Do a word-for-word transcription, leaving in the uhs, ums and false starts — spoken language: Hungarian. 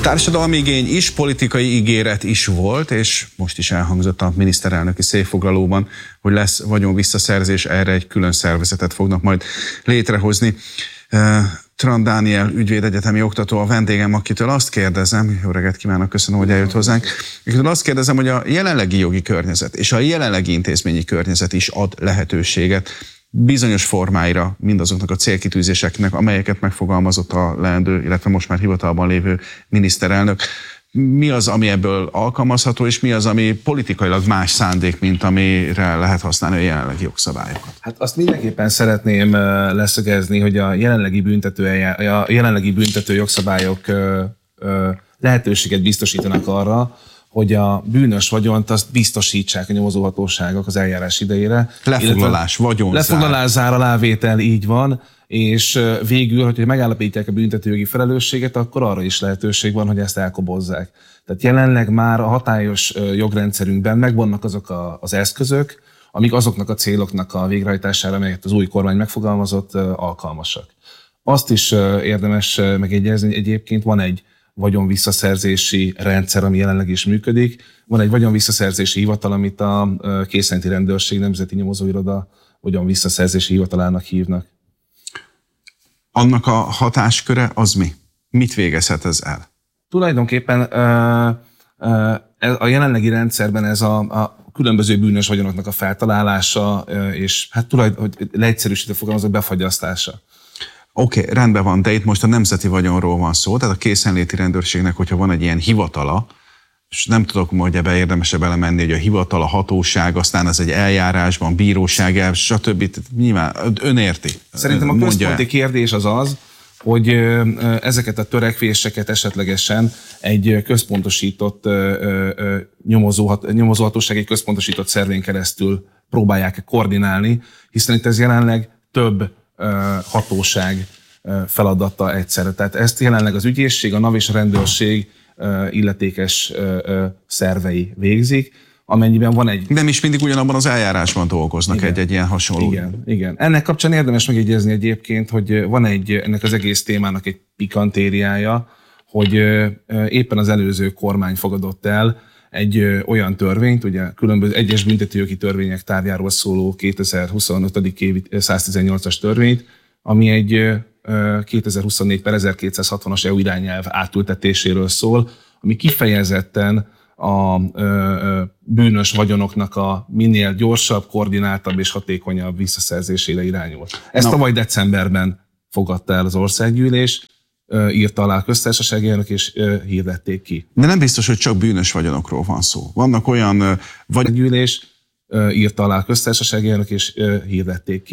Társadalmi igény is, politikai ígéret is volt, és most is elhangzott a miniszterelnöki székfoglalóban, hogy lesz vagyon visszaszerzés, erre egy külön szervezetet fognak majd létrehozni. Tran Dániel ügyvédegyetemi oktató a vendégem, akitől azt kérdezem, jó reggelt kívánok, köszönöm, hogy eljött hozzánk, akitől azt kérdezem, hogy a jelenlegi jogi környezet és a jelenlegi intézményi környezet is ad lehetőséget bizonyos formáira mindazoknak a célkitűzéseknek, amelyeket megfogalmazott a leendő, illetve most már hivatalban lévő miniszterelnök. Mi az, ami ebből alkalmazható, és mi az, ami politikailag más szándék, mint amire lehet használni a jelenlegi jogszabályokat? Hát azt mindenképpen szeretném leszögezni, hogy a jelenlegi büntető, a jelenlegi büntető jogszabályok lehetőséget biztosítanak arra, hogy a bűnös vagyont azt biztosítsák a nyomozóhatóságok az eljárás idejére. Lefoglalás, vagyonzár. Lefoglalás, zár, alávétel, így van, és végül, hogyha megállapítják a büntetőjogi felelősséget, akkor arra is lehetőség van, hogy ezt elkobozzák. Tehát jelenleg már a hatályos jogrendszerünkben megvannak azok a, az eszközök, amik azoknak a céloknak a végrehajtására, amelyet az új kormány megfogalmazott, alkalmasak. Azt is érdemes megjegyezni, hogy egyébként van egy vagyonvisszaszerzési rendszer, ami jelenleg is működik. Van egy vagyonvisszaszerzési hivatal, amit a Készenti Rendőrség Nemzeti Nyomozóiroda vagyonvisszaszerzési hivatalának hívnak. Annak a hatásköre az mi? Mit végezhet ez el? Tulajdonképpen a jelenlegi rendszerben ez a, a különböző bűnös vagyonoknak a feltalálása, és hát tulajdonképpen, hogy leegyszerűsítve fogalmazok, befagyasztása. Oké, okay, rendben van, de itt most a nemzeti vagyonról van szó, tehát a készenléti rendőrségnek, hogyha van egy ilyen hivatala, és nem tudok majd ebbe érdemesebb belemenni, hogy a hivatal, a hatóság, aztán ez egy eljárásban, bíróság, el, stb. Nyilván ön érti. Szerintem a központi kérdés az az, hogy ezeket a törekvéseket esetlegesen egy központosított nyomozóhatóság, egy központosított szervén keresztül próbálják koordinálni, hiszen itt ez jelenleg több hatóság feladata egyszerre. Tehát ezt jelenleg az ügyészség, a NAV és a rendőrség illetékes szervei végzik, amennyiben van egy... Nem is mindig ugyanabban az eljárásban dolgoznak egy, egy ilyen hasonló. Igen, igen. Ennek kapcsán érdemes megjegyezni egyébként, hogy van egy, ennek az egész témának egy pikantériája, hogy éppen az előző kormány fogadott el egy olyan törvényt, ugye különböző egyes büntetőjogi törvények tárgyáról szóló kétezer-huszonöt. évi száztizennyolcas törvényt, ami egy kétezer-huszonnégy per ezerkétszázhatvanas é u irányelv átültetéséről szól, ami kifejezetten a bűnös vagyonoknak a minél gyorsabb, koordináltabb és hatékonyabb visszaszerzésére irányul. Ezt tavaly decemberben fogadta el az országgyűlés, írta alá a köztársasági elnök, és hirdették ki. De nem biztos, hogy csak bűnös vagyonokról van szó. Vannak olyan... Vagy... Gyűlés írta alá a köztársasági elnök, és hirdették ki.